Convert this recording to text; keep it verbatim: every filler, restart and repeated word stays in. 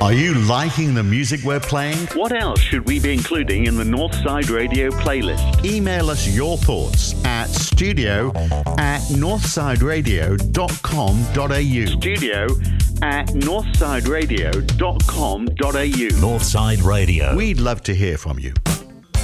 Are you liking the music we're playing? What else should we be including in the Northside Radio playlist? Email us your thoughts at studio at northsideradio dot com dot a u. Studio at northsideradio dot com dot a u. Northside Radio. We'd love to hear from you.